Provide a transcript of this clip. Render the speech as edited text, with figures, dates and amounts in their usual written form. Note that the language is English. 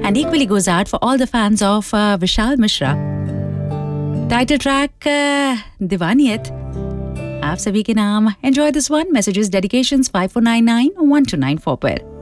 and equally goes out for all the fans of Vishal Mishra. Title track Divaniyat आप सभी के नाम. Enjoy this one. Messages, dedications 5499 1294 पर.